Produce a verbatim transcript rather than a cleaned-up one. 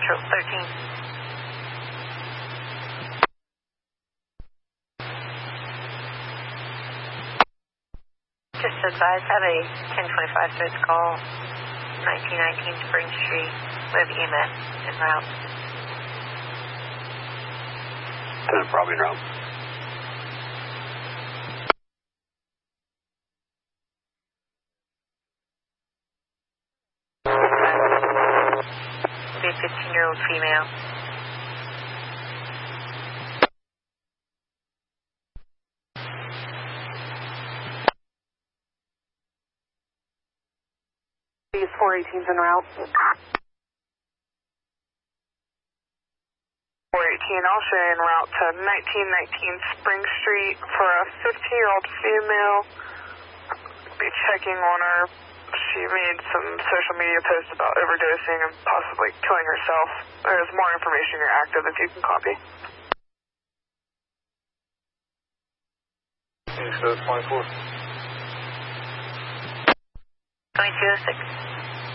Central thirteen. Just advise, have a ten twenty-five service call, nineteen nineteen Spring Street. We have E M S en route. ten probably en route. Be a fifteen-year-old female. These four eighteens en route. four eighteen, also en route to nineteen nineteen Spring Street for a fifteen-year-old female. Be checking on her. She made some social media posts about overdosing and possibly killing herself. There's more information you're active if you can copy. twenty-four. twenty-two oh six.